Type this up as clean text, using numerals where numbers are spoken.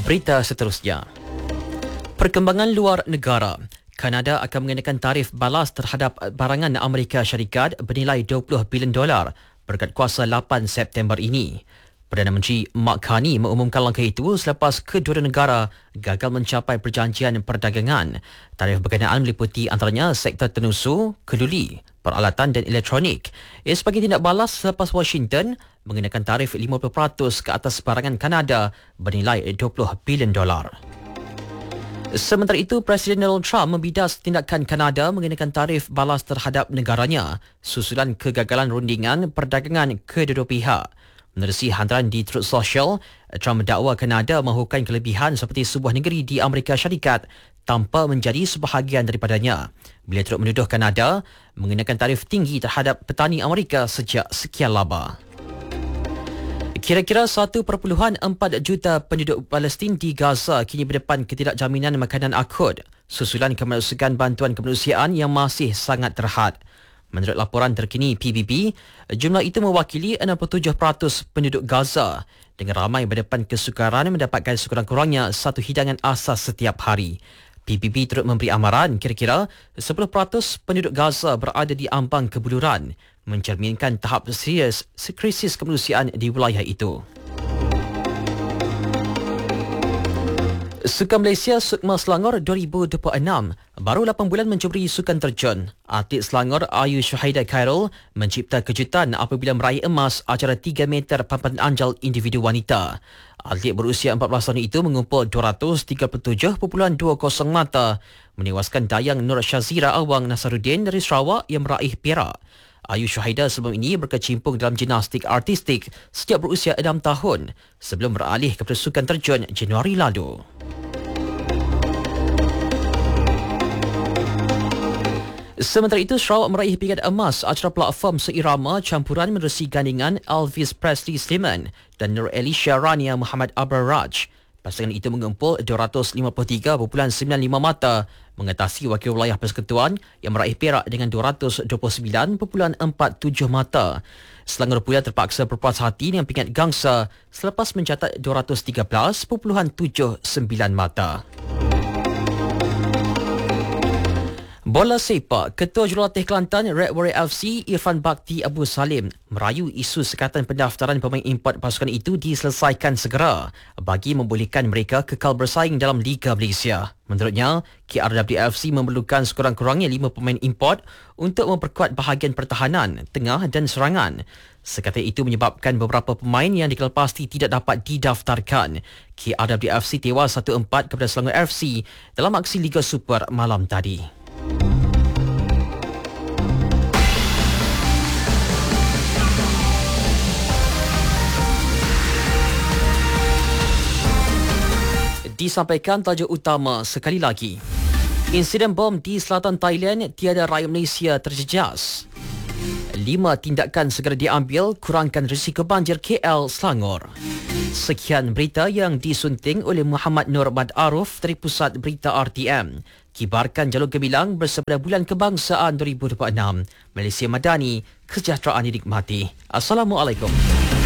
Berita seterusnya. Perkembangan luar negara. Kanada akan mengenakan tarif balas terhadap barangan Amerika Syarikat bernilai $20 bilion berkat kuasa 8 September ini. Perdana Menteri Mark Carney mengumumkan langkah itu selepas kedua negara gagal mencapai perjanjian perdagangan. Tarif berkenaan meliputi antaranya sektor tenusu, keduli, peralatan dan elektronik. Ia sebagai tindak balas selepas Washington mengenakan tarif 50% ke atas barangan Kanada bernilai $20 bilion. Sementara itu, Presiden Donald Trump membidas tindakan Kanada mengenakan tarif balas terhadap negaranya susulan kegagalan rundingan perdagangan kedua-dua pihak. Menerusi hantaran di Truth Social, Trump mendakwa Kanada mahukan kelebihan seperti sebuah negeri di Amerika Syarikat tanpa menjadi sebahagian daripadanya. Beliau turut menuduh Kanada mengenakan tarif tinggi terhadap petani Amerika sejak sekian lama. Kira-kira 1.4 juta penduduk Palestin di Gaza kini berdepan ketidakjaminan makanan akut susulan kemalusukan bantuan kemanusiaan yang masih sangat terhad. Menurut laporan terkini PBB, jumlah itu mewakili 67% penduduk Gaza dengan ramai berdepan kesukaran mendapatkan sekurang-kurangnya satu hidangan asas setiap hari. PBB turut memberi amaran kira-kira 10% penduduk Gaza berada di ambang kebuluran, mencerminkan tahap serius krisis kemanusiaan di wilayah itu. Sukan Malaysia Sukma Selangor 2026 baru 8 bulan mencuburi sukan terjun. Atlet Selangor Ayu Shuhaida Khairul mencipta kejutan apabila meraih emas acara 3 meter papan anjal individu wanita. Atlet berusia 14 tahun itu mengumpul 237.20 mata, menewaskan dayang Nur Syazira Awang Nasaruddin dari Sarawak yang meraih perak. Ayu Shuhaida sebelum ini berkecimpung dalam gimnastik artistik sejak berusia 6 tahun sebelum beralih kepada sukan terjun Januari lalu. Sementara itu, Sarawak meraih pingat emas acara platform seirama campuran menerusi gandingan Elvis Presley Sliman dan Nur Alicia Rania Muhammad Abrar Raj. Pasangan itu mengumpul 253.95 mata mengatasi wakil wilayah persekutuan yang meraih perak dengan 229.47 mata. Selangor pula terpaksa berpuas hati dengan pingat gangsa selepas mencatat 213.79 mata. Bola sepak, Ketua Jurulatih Kelantan Red Warrior FC Irfan Bakti Abu Salim merayu isu sekatan pendaftaran pemain import pasukan itu diselesaikan segera bagi membolehkan mereka kekal bersaing dalam Liga Malaysia. Menurutnya, KRWFC memerlukan sekurang-kurangnya 5 pemain import untuk memperkuat bahagian pertahanan, tengah dan serangan. Sekatan itu menyebabkan beberapa pemain yang dikenal pasti tidak dapat didaftarkan. KRWFC tewas 1-4 kepada Selangor FC dalam aksi Liga Super malam tadi. Disampaikan tajuk utama sekali lagi. Insiden bom di selatan Thailand, tiada rakyat Malaysia terjejas. 5 tindakan segera diambil kurangkan risiko banjir KL Selangor. Sekian berita yang disunting oleh Muhammad Nur Mad Aruf dari Pusat Berita RTM. Kibarkan jalur gemilang bersama Bulan Kebangsaan 2026. Malaysia Madani, kesejahteraan dinikmati. Assalamualaikum.